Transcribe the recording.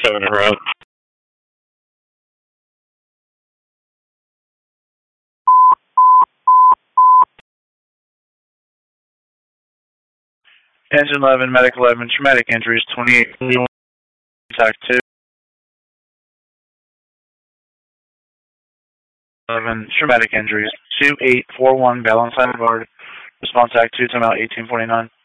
Covenant Road. Engine 11, Medic 11, traumatic injuries, 2821, TAC 2. 11, traumatic injuries, 2841, Valentine Boulevard, response Act 2, time out 1849.